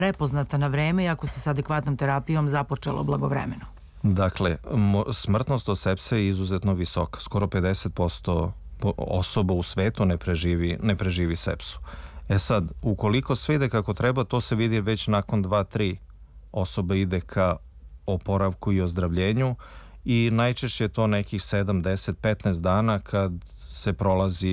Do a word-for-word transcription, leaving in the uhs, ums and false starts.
prepoznata na vreme i ako se sa adekvatnom terapijom započelo blagovremeno? Dakle, mo- smrtnost od sepse je izuzetno visoka. Skoro pedeset posto osoba u svetu ne preživi, ne preživi sepsu. E sad, ukoliko sve ide kako treba, to se vidi već nakon dva tri osoba ide ka oporavku i ozdravljenju i najčešće je to nekih sedam, deset, petnaest dana kad se prolazi